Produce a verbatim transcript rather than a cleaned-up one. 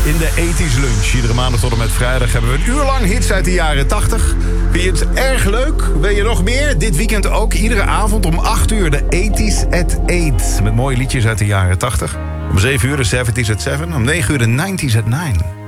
in de ethisch lunch. Iedere maandag tot en met vrijdag hebben we een uur lang hits uit de jaren tachtig. Vind je het erg leuk? Wil je nog meer? Dit weekend ook iedere avond om acht uur de eighties at eight. Met mooie liedjes uit de jaren tachtig. Om zeven uur de seventies at seven. Om negen uur de nineties at nine.